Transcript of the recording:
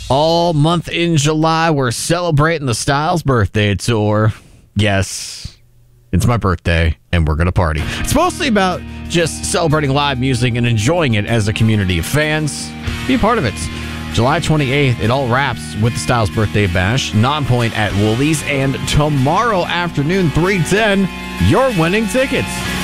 All month in July, we're celebrating the Styles birthday tour. Yes, it's my birthday, and we're going to party. It's mostly about just celebrating live music and enjoying it as a community of fans. Be a part of it. July 28th, it all wraps with the Styles Birthday Bash, Non-Point at Woolies, and tomorrow afternoon, 3:10, you're winning tickets.